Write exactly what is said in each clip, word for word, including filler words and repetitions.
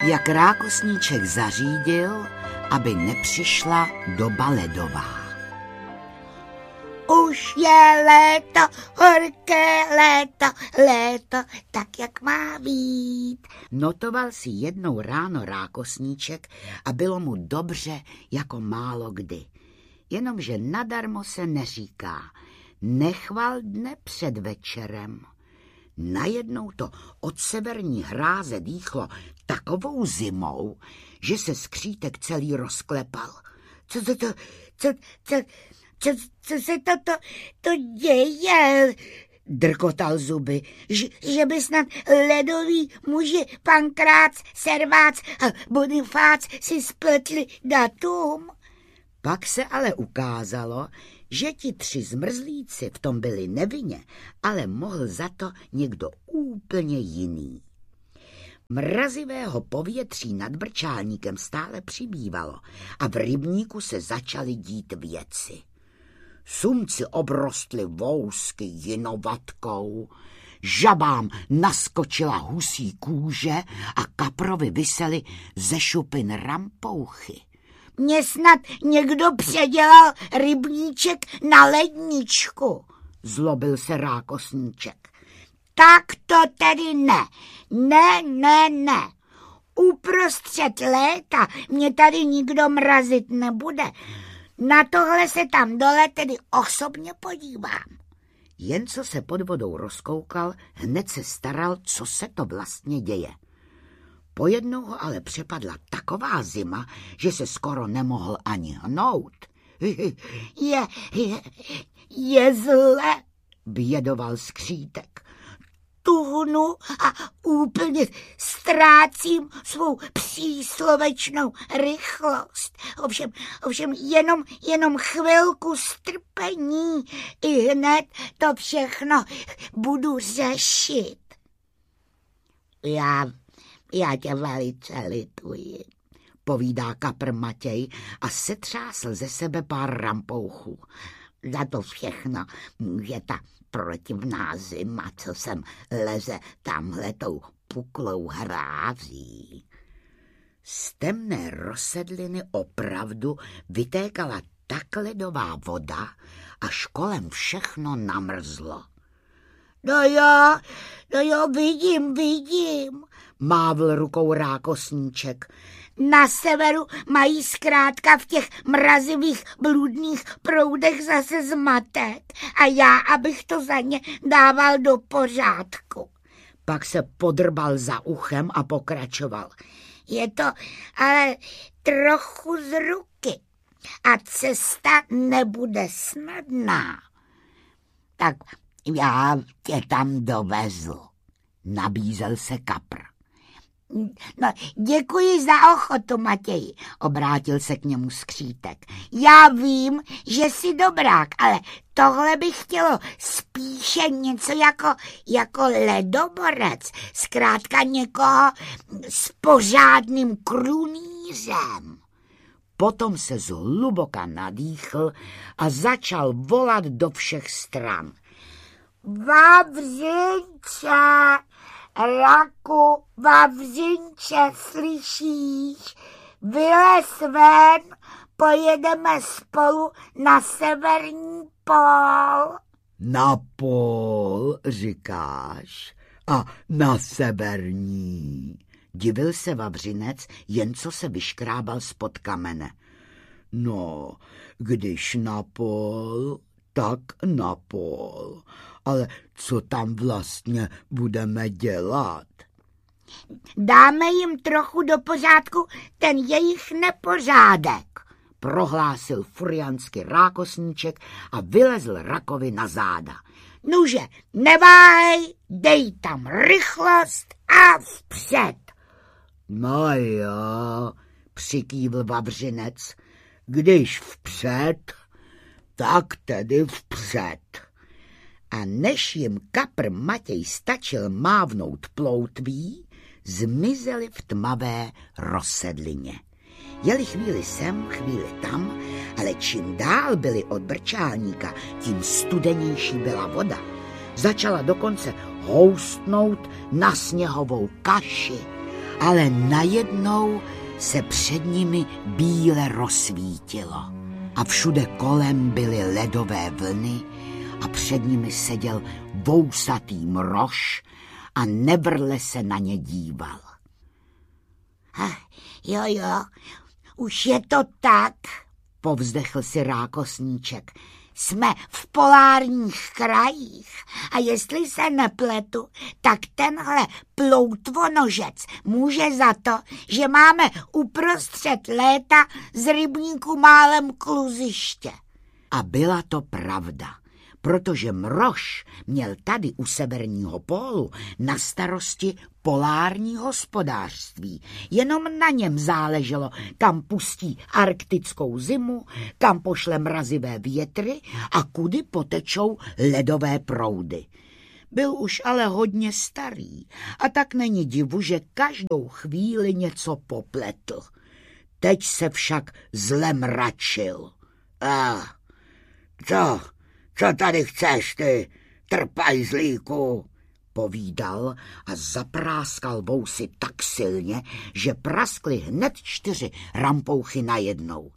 jak rákosníček zařídil, aby nepřišla doba ledová. Už je léto, horké léto, léto, tak jak má být. Notoval si jednou ráno rákosníček a bylo mu dobře jako málo kdy. Jenomže nadarmo se neříká, nechval dne před večerem. Najednou to od severní hráze dýchlo takovou zimou, že se skřítek celý rozklepal. Co to, to, co, co, co, co se to, to, to děje? Drkotal zuby. Že, že by snad ledoví muži Pankrác, Servác a Bonifác si spletli datum. Pak se ale ukázalo, že ti tři zmrzlíci v tom byli nevinně, ale mohl za to někdo úplně jiný. Mrazivého povětří nad Brčálníkem stále přibývalo a v rybníku se začaly dít věci. Sumci obrostly vousky jinovatkou, žabám naskočila husí kůže a kaprovi visely ze šupin rampouchy. Mně snad někdo předělal rybníček na ledničku, zlobil se rákosníček. Tak to tedy ne, ne, ne, ne. Uprostřed léta mě tady nikdo mrazit nebude. Na tohle se tam dole tedy osobně podívám. Jen co se pod vodou rozkoukal, hned se staral, co se to vlastně děje. Pojednou ho ale přepadla taková zima, že se skoro nemohl ani hnout. Je, je, je zle, bědoval skřítek. Tuhnu a úplně ztrácím svou příslovečnou rychlost. Ovšem, ovšem jenom, jenom chvilku strpení, i hned to všechno budu řešit. Já, já tě velice lituji, povídá kapr Matěj a setřásl ze sebe pár rampouchů. Za to všechno je ta protivná zima, co sem leze tamhletou puklou hrází. Z temné rozsedliny opravdu vytékala tak ledová voda, až kolem všechno namrzlo. No jo, no jo, vidím, vidím, mávl rukou rákosníček. Na severu mají zkrátka v těch mrazivých bludných proudech zase zmatek a já, abych to za ně dával do pořádku. Pak se podrbal za uchem a pokračoval. Je to ale trochu z ruky a cesta nebude snadná. Tak já tě tam dovezl, nabízel se kapr. No, děkuji za ochotu, Matěji, obrátil se k němu skřítek. Já vím, že jsi dobrák, ale tohle by chtělo spíše něco jako, jako ledoborec, zkrátka někoho s pořádným krunýřem. Potom se zhluboka nadýchl a začal volat do všech stran. Vavřinče, Raku, Vavřinče, slyšíš? Vylez ven, pojedeme spolu na severní pól. Na pól, říkáš? A na severní? Divil se Vavřinec, jen co se vyškrábal spod kamene. No, když na pól, tak na pól. Ale co tam vlastně budeme dělat? Dáme jim trochu do pořádku ten jejich nepořádek, prohlásil furiansky rákosníček a vylezl Rakovi na záda. Nuže, neváhej, dej tam rychlost a vpřed. No jo, přikývl Vavřinec, když vpřed, tak tedy vpřed. A než jim kapr Matěj stačil mávnout ploutví, zmizeli v tmavé rozsedlině. Jeli chvíli sem, chvíli tam, ale čím dál byli od Brčálníka, tím studenější byla voda. Začala dokonce houstnout na sněhovou kaši ale najednou se před nimi bíle rozsvítilo a všude kolem byly ledové vlny a před nimi seděl vousatý mrož a nevrle se na ně díval. Ah, jo, jo, už je to tak, povzdechl si Rákosníček. Jsme v polárních krajích a jestli se nepletu, tak tenhle ploutvonožec může za to, že máme uprostřed léta z rybníku málem kluziště. A byla to pravda, protože mrož měl tady u severního pólu na starosti polární hospodářství. Jenom na něm záleželo, kam pustí arktickou zimu, kam pošle mrazivé větry a kudy potečou ledové proudy. Byl už ale hodně starý a tak není divu, že každou chvíli něco popletl. Teď se však zle mračil. A co, co tady chceš, ty trpajzlíku? Povídal a zapráskal vousy tak silně, že praskly hned čtyři rampouchy najednou.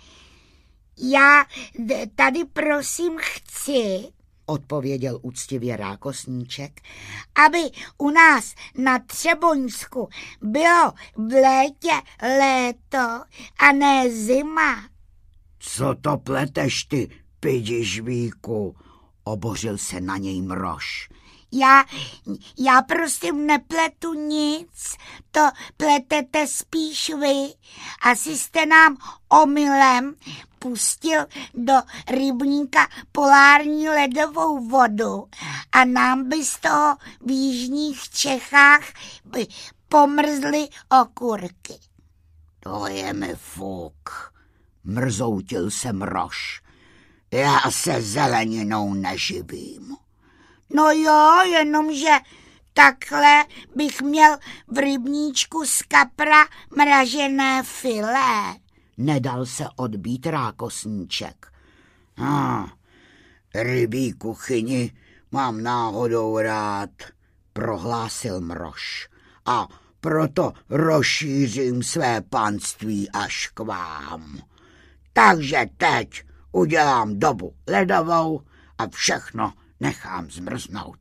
Já tady prosím chci, odpověděl úctivě Rákosníček, aby u nás na Třeboňsku bylo v létě léto a ne zima. Co to pleteš, ty pidižvíku? Obořil se na něj mrož. Já, já prostě nepletu nic, to pletete spíš vy. Asi jste nám omylem pustil do rybníka polární ledovou vodu a nám by z toho v jižních Čechách by pomrzly okurky. To je mi fuk, mrzoutil se mrož. Já se zeleninou neživím. No jo, jenomže takhle bych měl v rybníčku z kapra mražené filé. Nedal se odbít Rákosníček. Ah, rybí kuchyni mám náhodou rád, prohlásil mrož. A proto rozšířím své panství až k vám. Takže teď udělám dobu ledovou a všechno nechám zmrznout.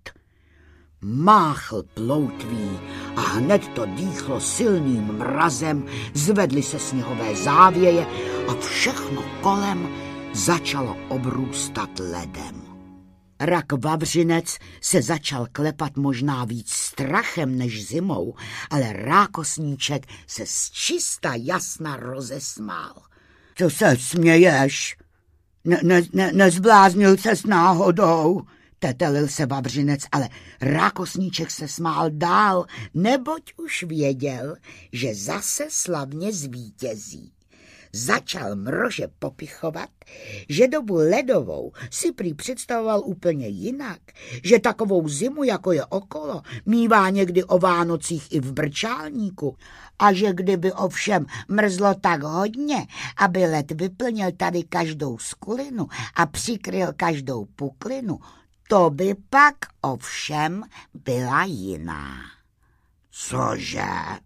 Máchl ploutví a hned to dýchlo silným mrazem, zvedly se sněhové závěje a všechno kolem začalo obrůstat ledem. Rak Vavřinec se začal klepat možná víc strachem než zimou, ale Rákosníček se z čista jasna rozesmál. Co se směješ? Ne, ne, ne, nezbláznil ses náhodou? Tetelil se Vavřinec, ale Rákosníček se smál dál, neboť už věděl, že zase slavně zvítězí. Začal mrože popichovat, že dobu ledovou si prý představoval úplně jinak, že takovou zimu, jako je okolo, mívá někdy o Vánocích i v Brčálníku a že kdyby ovšem mrzlo tak hodně, aby led vyplnil tady každou skulinu a přikryl každou puklinu, to by pak ovšem byla jiná. Cože?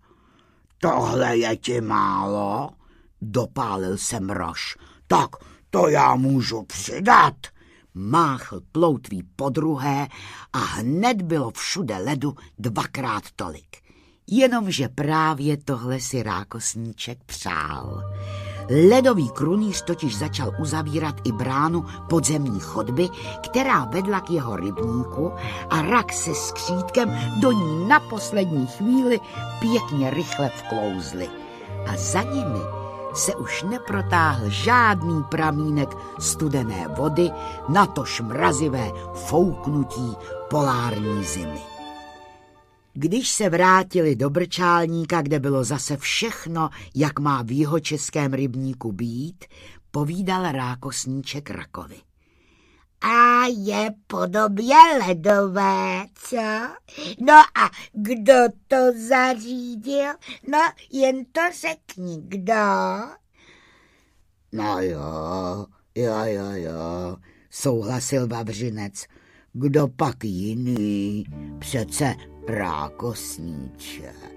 Tohle je ti málo? Dopálil se mrož. Tak to já můžu přidat. Máchl ploutví podruhé a hned bylo všude ledu dvakrát tolik. Jenomže právě tohle si Rákosníček přál. Ledový krunýř totiž začal uzavírat i bránu podzemní chodby, která vedla k jeho rybníku a Rak se skřítkem do ní na poslední chvíli pěkně rychle vklouzli. A za nimi se už neprotáhl žádný pramínek studené vody, natož mrazivé fouknutí polární zimy. Když se vrátili do Brčálníka, kde bylo zase všechno, jak má v jihočeském rybníku být, povídal Rákosníček Rakovi. A je podobě ledové, co? No a kdo to zařídil? No, jen to řekni, kdo? No jo, jo, jo, jo, souhlasil Vavřinec. Kdo pak jiný? Přece Rákosníček.